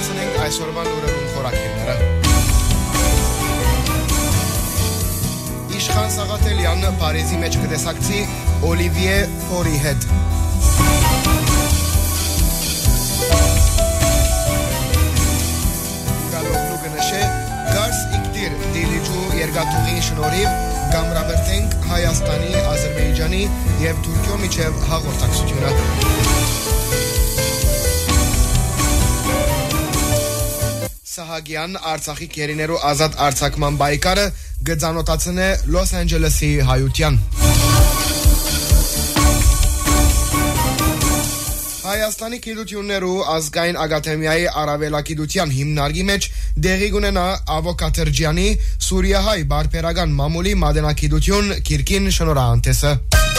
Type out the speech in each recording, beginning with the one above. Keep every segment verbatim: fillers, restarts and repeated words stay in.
Ներկայացնենք այսօրվա լուրերում խորաքերները։ Իշխան Սաղաթելյանը Փարիզի մեջ կտեսակցի Օլիվիե Ֆորի հետ։ Ուրալօղլու կնշե Գարս Իգտիր Դիլիջու երկաթուղի շնորհիվ կամրաբերդենք Հայաստանի, Ադրբեջանի և Թուրքիո միջև հաղորդակցությունը։ Սահագյան Արցախի կերիներու ազատ արձակման բայկարը գծանոթացնե Լոս Անջելեսի հայության։ Հայաստանի գիտություններու ազգային ակադեմիայի արավելագիտության հիմնարկի մեջ դեղի կունենա Ավոկաթերջյանի Սուրիահայ բարբերական մամուլի մատենագիտություն քիրքին շնորհանդեսը։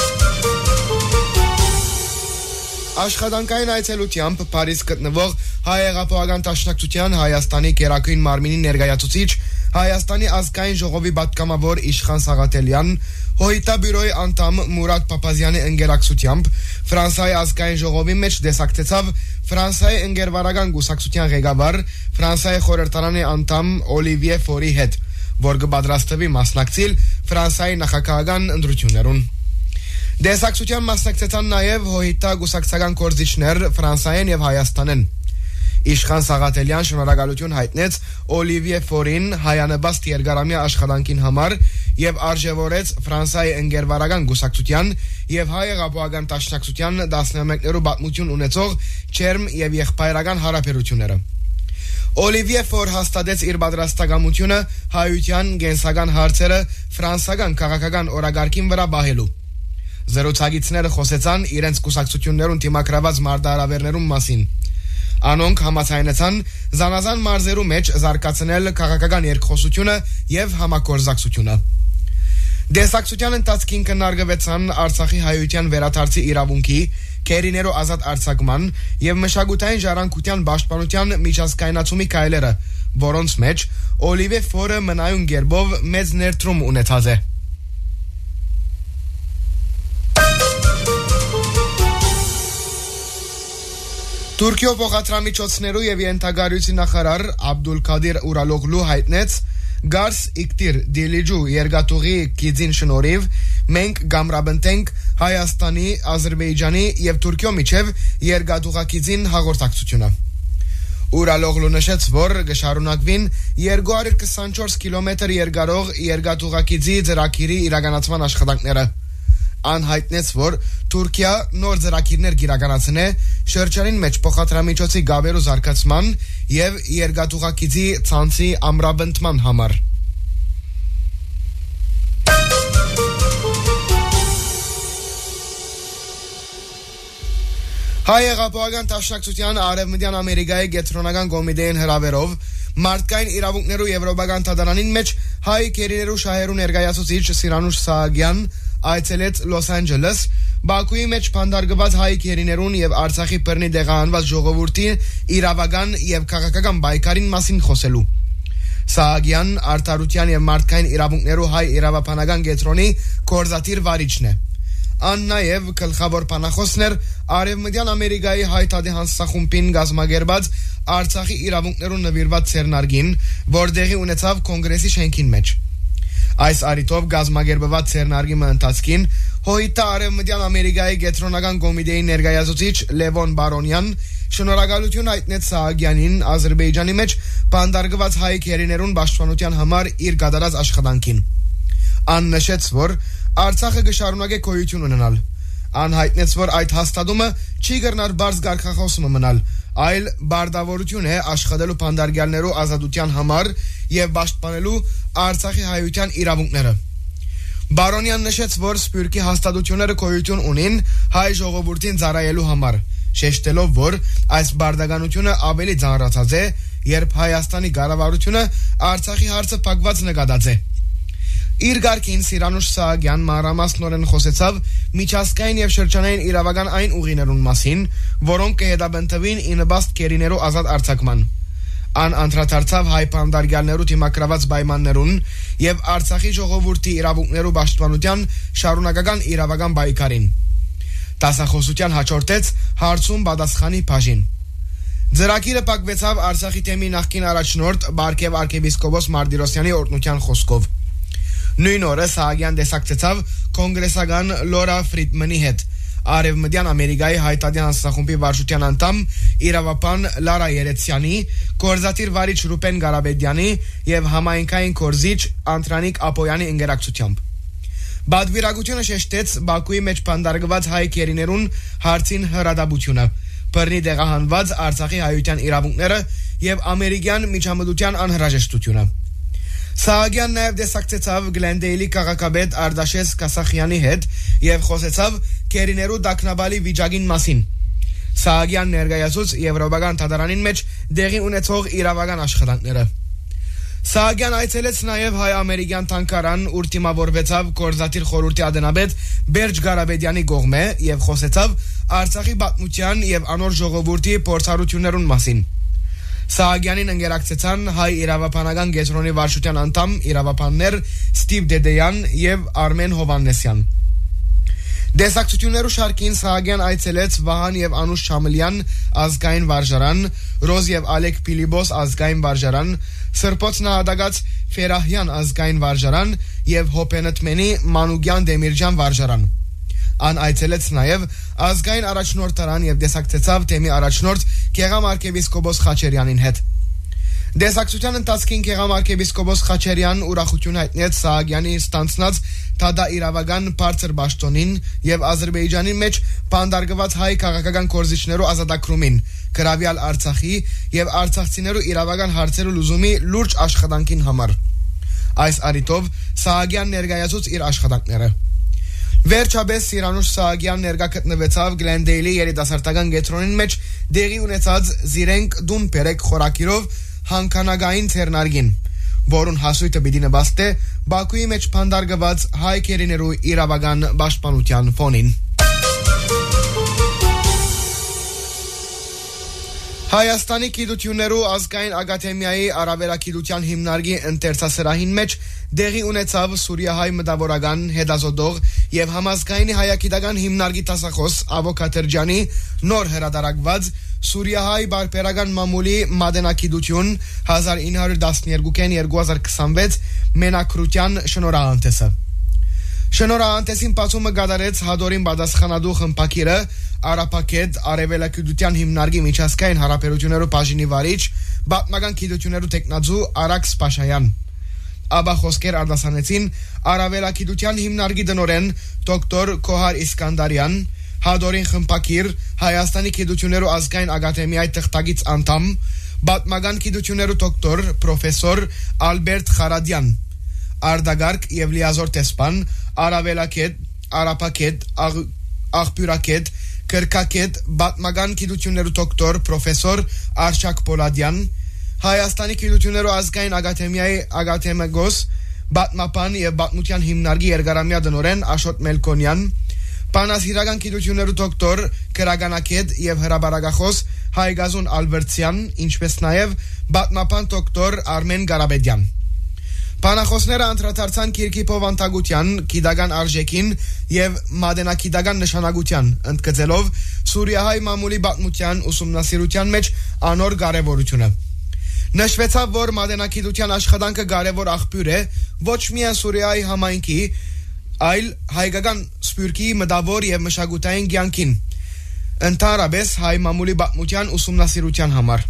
Աշխատանքային այցելությամբ Փարիզ գտնվող Հայ-Հեղափոխական դաշնակցության Հայաստանի գերագույն մարմինի ներկայացուցիչ Հայաստանի ազգային ժողովի պատգամավոր Իշխան Սաղաթելյան, Հոյտաբյուրոյի անդամ Մուրադ Փափազյանի ընկերակցությամբ Ֆրանսիայի ազգային ժողովի մեջ դեսակցեցավ Ֆրանսիայի ընկերվարական գուսակցության ղեկավար Ֆրանսիայի խորհրդարանի անդամ Օլիվիե Ֆորի հետ, որ կպատրաստվի մասնակցել Ֆրանսիայի նախագահական ընտրություններուն։ Դեսակցության մասնակցեցան նաև Հոյտա գուսակցական կորզիչներ Ֆրանսիայեն եւ Հայաստանեն։ Իշխան Սաղաթելյան շնորհակալություն հայտնեց Օլիվիե Ֆորին հայանպաստ երկարամյա աշխատանքին համար եւ արժեվորեց Ֆրանսիայի ընկերվարական գուսակցության եւ Հայ-Հեղափոխական դաշնակցության տասնմեկներու պատմություն ունեցող չերմ եւ եղբայրական հարաբերությունները։ Օլիվիե Ֆոր հաստատեց իր պատրաստակամությունը հայության գենսական հարցերը ֆրանսական քաղաքական օրագարկին վրա բահելու։ Զրուցակիցները խոսեցան իրենց կուսակցություններուն թիմակրաված մարտահրավերներուն մասին։ Անոնք համաձայնեցան զանազան մարզերու մեջ զարգացնել քաղաքական երկխոսությունը եւ համագործակցությունը։ Դեսակցության ընթացքին քննարկվեցան Արցախի հայության վերադարձի իրավունքի, կերիներու ազատ արձակման եւ մշակութային ժառանգության պաշտպանության միջազգայնացումի քայլերը, որոնց մեջ Օլիվիե Ֆորը մնայուն գերբով մեծ ներդրում ունեցած է։ Թուրքիո փոխադրամիջոցներու եւ ենթագարույցի նախարար Աբդուլկադիր Ուրալօղլու հայտնեց Գարս Իգտիր Դիլիջու երկաթուղի գիծին շնորհիվ մենք կամրաբնտենք Հայաստանի, Ադրբեջանի եւ Թուրքիո միջև երկաթուղագիծին հաղորդակցությունը։ Ուրալօղլու նշեց, որ կշարունակվին երկու հարյուր քսանչորս կիլոմետր երկարող երկաթուղագիծի ծրագիրի իրականացման աշխատանքները։ Անհայտնեց, որ Թուրքիա նոր ծրագիրներ կիրականացնե շրջանին մեջ փոխադրամիջոցի գաբերու զարգացման եւ երկաթուղագիծի ցանցի ամրապնդման համար։ Հայ-Հեղափոխական դաշնակցության Արևմտյան Ամերիկայի գետրոնական կոմիտեին հրավերով մարդկային իրավունքներու եվրոպական դատարանին մեջ հայ կերիներու շահերու ներկայացուցիչ Սիրանուշ Սահագյան այցելեց Լոս Անջելես, Բաքուի մեջ փանդարգված հայ կերիներուն եւ Արցախի բռնի դեղահանված ժողովրդի իրավական եւ քաղաքական պայքարին մասին խոսելու։ Սահագյան արտարության եւ մարդկային իրավունքներու հայ իրավապանական կենտրոնի կորզատիր վարիչն է։ Ան նաև գլխավոր բանախոսներ Արևմտյան Ամերիկայի հայ թադեհանսախումբին գազմագերբած Արցախի իրավունքներուն նվիրված ցերնարգին, որ դեղի ունեցավ կոնգրեսի շենքին մեջ։ Այս արիտով գազմագերբված ցերնարգի ընթացքին Հոյտա Արևմտյան Ամերիկայի գետրոնական կոմիտեի ներկայացուցիչ Լևոն Բարոնյան շնորհակալություն հայտնեց Սահագյանին Ադրբեջանի մեջ բանդարգված հայ կերիներուն պաշտպանության համար իր կատարած աշխատանքին։ Ան նշեց, որ Արցախը կշարունակե գոյություն ունենալ։ Ան հայտնեց, որ այդ հաստատումը չի կրնար բարձ գարքախոսումը մնալ, այլ բարդավորություն է աշխատելու բանդարգյալներու ազատության համար եւ պաշտպանելու Արցախի հայության իրավունքները։ Բարոնյան նշեց, որ Սփյուռքի հաստատությունները գոյություն ունին հայ ժողովրդին ծառայելու համար, շեշտելով, որ այս բարդականությունը ավելի ծանրացած է, երբ Հայաստանի կառավարությունը Արցախի հարցը փակված նկատած է։ Իր գարկին Սիրանուշ Սահագյան մանրամասնորեն խոսեցավ միջազգային եւ շրջանային իրավական այն ուղիներուն մասին, որոնք կհետաբնթվին ի նպաստ կերիներու ազատ արձակման։ Ան անդրադարձավ հայ բանդարգյալներու թիմակրաված պայմաններուն եւ Արցախի ժողովրդի իրավունքներու պաշտպանության շարունակական իրավական պայքարին։ Դասախոսության հաջորդեց հարցում պատասխանի բաժին։ Ձեռագիրը փակվեցավ Արցախի թեմի նախկին առաջնորդ Բարքև arczepiskopos Mardirosyan-ի օրհնության խոսքով։ Նույն օրը Սահակյան դեսակցեցավ կոնգրեսական Լորա Ֆրիդմանի հետ։ Արևմտյան Ամերիկայի հայտարարության հանձնախումբի վարչության անդամ իրավապան Լարա Երեցյանի, գործադիր վարիչ Ռուբեն Գարաբեդյանի եւ համայնքային կորզիչ Անտրանիկ Ապոյանի ընկերակցությամբ։ Բադվիրագությունը շեշտեց Բաքուի մեջ փանդարգված հայ քերիներուն հարցին հրադաբությունը, բռնի դեղահանված Արցախի հայության իրավունքները եւ ամերիկյան միջամտության անհրաժեշտությունը։ Սահակյան նաև դեսակցեցավ Գլենդեյլի քաղաքապետ Արդաշես Կասախյանի հետ եւ խոսեցավ քերիներու դակնաբալի վիճակին մասին։ Սահակյան ներկայացուց Եվրոպական թատրոնին մեջ դեղի ունեցող իրավական աշխատանքները։ Սահակյան այցելեց նաև հայ-ամերիկյան թանգարան, ուր դիմավորվեցավ գործադիր խորհրդի ադենաբեդ Բերջ Գարաբեդյանի կողմէ եւ խոսեցավ Արցախի պատմության եւ անոր ժողովրդի փորձառություններուն մասին։ Սահակյանին ընկերակցեցան հայ իրավապանական գետրոնի վարչության անդամ իրավապաններ Ստիվ Դեդեյան եւ Արմեն Հովաննեսյան։ Դեսակցություններու շարքին Սահակյան այցելեց Վահան եւ Անուշ Չամլյան ազգային վարժարան, Ռոզ եւ Ալեկ Փիլիբոս ազգային վարժարան, Սրբոց Նահատակած Ֆերահյան ազգային վարժարան եւ Հոպենտմենի Մանուկյան Դեմիրջան վարժարան։ Ան այցելեց նաև ազգային առաջնորդարան եւ դեսակցեցավ թեմի առաջնորդ Գեղամ arczepiskopos Խաչերյանին հետ։ Դեսակցության ընթացքին Գեղամ arczepiskopos Խաչերյան ուրախություն հայտնեց Սահակյանի ստանցնած թադա իրավական բարձր պաշտոնին եւ Ադրբեջանի մեջ բանդարգված հայ քաղաքական կորզիչներու ազատագրումին, գրավյալ Արցախի եւ արցախցիներու իրավական հարցերու լուծումի լուրջ աշխատանքին համար։ Այս առիթով Սահակյան ներկայացուց իր աշխատանքները։ Վերջապես Սիրանուշ Սահակյան ներկա գտնվեցավ Գլենդեյլի երիտասարդական գետրոնին մեջ դեղի ունեցած Զիրենք դուն բերեք խորակիրով հանքանագային ցերնարգին, որուն հասույթը պիտի նպաստե Բաքուի մեջ փանդարգված հայ քերիներու իրավական պաշտպանության ֆոնին։ Հայաստանի գիտություններու ազգային ակադեմիայի արաբերագիտության հիմնարկի ընթերցասրահին մեջ դեղի ունեցավ Սուրիահայ մտավորական հետազոտող եւ համազգայինի հայագիտական հիմնարկի տասախոս Ավոկատերջյանի նոր հրատարակված Սուրիահայ բարբերական մամուլի մատենագիտություն հազար ինը հարյուր տասներկու երկու հազար քսանվեց մենակրության շնորհանդեսը։ Շնորհանդեսին բացումը կատարեց Հադորին պատասխանատու խմբակիրը Արաբակետ արևելագիտության հիմնարկի միջազգային հարաբերություններու բաժինի վարիչ պատմական գիտություններու տեխնացու Արաքս Պաշայան։ Աբա խոսքեր արտասանեցին արևելագիտության հիմնարկի տնօրեն դոկտոր Քոհար Իսկանդարյան, Հադորին խմբակիր Հայաստանի գիտություններու ազգային ակադեմիայի թղթակից անդամ, պատմական գիտություններու դոկտոր պրոֆեսոր Ալբերտ Խարադյան, Արդագարգ եւ լիազոր տեսփան, արևելագետ, արաբակետ, աղբյուրակետ, կրկակետ, պատմական գիտություններու դոկտոր պրոֆեսոր Արշակ Պոլադյան, Հայաստանի գիտություններու ազգային ակադեմիայի ակադեմիգոս, պատմապան եւ պատմության հիմնարկի երկարամյա տնօրեն Աշոտ Մելքոնյան, Բանասիրական գիտություններու դոկտոր, քրագանակետ եւ հրաբարակախոս Հայգազուն Ալբերտյան, ինչպես նաեւ պատմապան դոկտոր Արմեն Գարաբեդյան։ Բանախոսները անդրադարձան Կիրքի փոխանցագության, գիտական արժեքին եւ մատենագիտական նշանակության, ընդգծելով Սուրիահայ մամուլի պատմության ուսումնասիրության մեջ անոր կարեւորությունը։ Նշվեցավ, որ մատենագիտության աշխատանքը կարևոր աղբյուր է ոչ միայն Սուրիայի համայնքի, այլ հայկական սփյուռքի մտավոր եւ մշակութային կյանքին, ընդհանրապես հայ մամուլի պատմության ուսումնասիրության համար։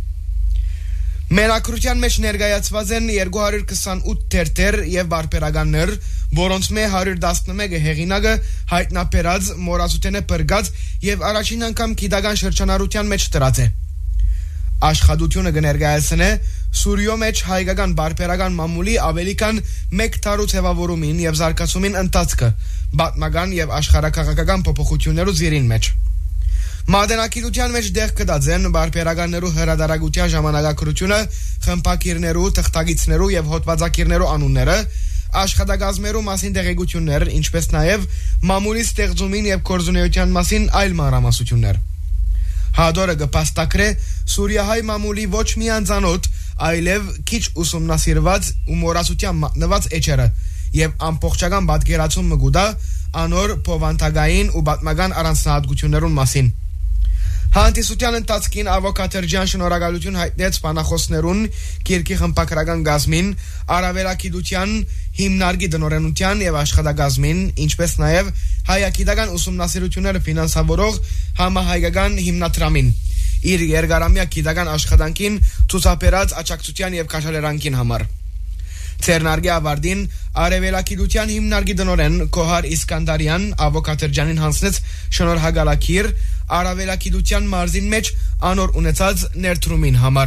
Մենակրության մեջ ներկայացված են երկու հարյուր քսանութ թերթեր եւ բարբերականներ, որոնց մե հարյուր տասնմեկը հեղինակը հայտնաբերած մորացութեն է բրգած եւ առաջին անգամ գիտական շրջանառության մեջ դրած է։ Աշխատությունը կներկայացնե Սուրիո մեջ հայկական բարբերական մամուլի ավելի քան մեկ տարու ձևավորումին եւ զարգացումին ընթացքը, պատմական եւ աշխարհակաղակական փոփոխություններու զիրին մեջ։ Մատենագիտության մեջ դեղ կդած են բարբերականներու հրադարագության ժամանակակրությունը, խմբակիրներու, թղթակիցներու եւ հոդվածակիրներու անունները, աշխատակազմերու մասին տեղեկություններ, ինչպես նաեւ մամուլի ստեղծումին եւ կորզունեության մասին այլ մանրամասնություններ։ Հադորը կպաստակրե Սուրիահայ մամուլի ոչ միայն ցանոթ, այլև քիչ ուսումնասիրված ու մորացության մատնված էջերը եւ ամբողջական պատկերացումը գուտա անոր փոխանցագային ու պատմական առանձնահատկություններուն մասին։ Հանդիսության ընթացքին ադվոկատ Էրջյան շնորհակալություն հայտնեց բանախոսներուն, Կիրքի խմբակրական գազմին, Արաբելագիտության հիմնարկի դնորենության եւ աշխատակազմին, ինչպես նաեւ հայագիտական ուսումնասիրությունները ֆինանսավորող համահայկական հիմնադրամին, իր երկարամյա գիտական աշխատանքին ցուցաբերած աջակցության եւ քաջալերանքին համար։ Ցերնարգի ավարտին Արևելագիտության հիմնարկի դնորեն Քոհար Իսկանդարյան ադվոկատ Էրջյանին հանձնեց շնորհակալագիր Արևելագիտության մարզին մեջ անոր ունեցած ներդրումին համար։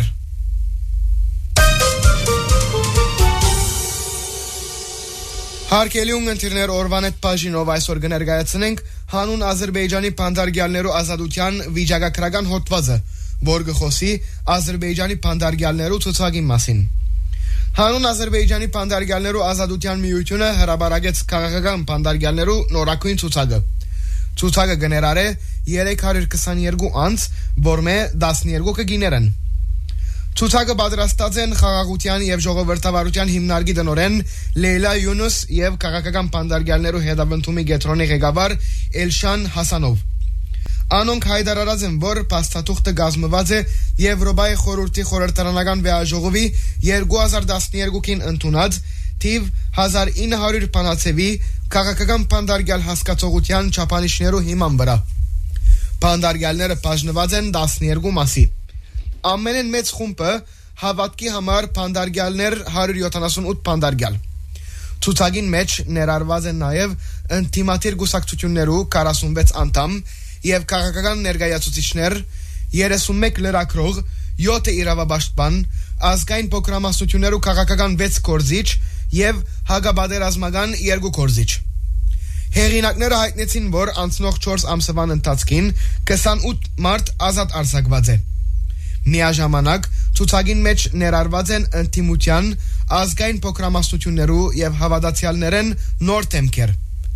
Հարկելի ունգընտիրներ օրվան այդ բաժինով այսօր կներկայացնենք հանուն Ադրբեջանի բանդարգյալներու ազատության վիճակագրական հոդվածը, որ կխոսի Ադրբեջանի բանդարգյալներու ցուցակի մասին։ Հանուն Ադրբեջանի բանդարգյալներու ազատության միությունը հրաբարակեց քաղաքական բանդարգյալներու նորակույն ցուցակը։ Ցուցակը կներառե երեք հարյուր քսաներկու անձ, որմե տասներկու կգիներեն։ Ցուցակը պատրաստած են խաղաղության եւ ժողովրդավարության հիմնարկի դնորեն Լեյլա Յունուս եւ քաղաքական բանդարգյալներու հետապնդումի կենտրոնի ղեկավար Էլշան Հասանով։ Անոնք հայտարարած են, որ փաստաթուղթը կազմված է Եվրոպայի խորհրդի խորհրդարանական վեաժողովի երկու հազար տասներկուին ընդունած թիվ հազար ինը հարյուր բանացեվի քաղաքական բանդարգյալ հասկացողության չափանիշներու հիման վրա։ Բանդարգյալները բաժնված են տասներկու մասի։ Ամենեն մեծ խումբը հավատքի համար բանդարգյալներ հարյուր յոթանասունութ բանդարգյալ։ Ցուցակին մեջ ներառված են նաև ինտիմատիր գուսակցություններու քառասունվեց անդամ եւ քաղաքական ներկայացուցիչներ, երեսունմեկ լրագրող, յոթ իրավապաշտպան, ազգային փոքրամասնություններու քաղաքական վեց գործիչ եւ հագաբادرազմական երկու գործիչ։ Հեղինակները հայտնեցին, որ անցնող չորս ամսվան ընթացքին քսանութ մարդ ազատ արձակված է։ Միաժամանակ ցուցակին մեջ ներառված են ինտիմության, ազգային փոքրամասնություններու եւ հավատացյալներեն նոր թեմքեր։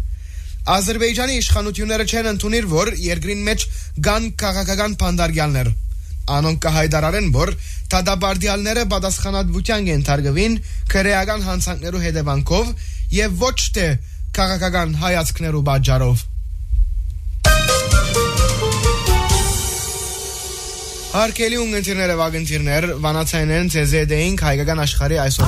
Ադրբեջանի իշխանությունները չեն ընդունիր, որ երկրին մեջ կան քաղաքական բանդարգյալներ։ Անոնք կհայտարարեն, որ դատաբարդյալները պատասխանատվության կենթարկվին քրեական հանցանքներու հետևանքով եւ ոչ թե քաղաքական հայացքներու պատճառով։ Հարկելի ունգընտիրներ եւ ագընտիրներ, վանացայինեն ձեզ եդեինք հայկական աշխարհի այսօր